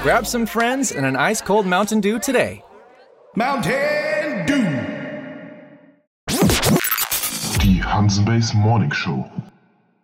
Grab some friends and an ice-cold Mountain Dew today. Mountain Dew. Die Hansen Base Morning Show.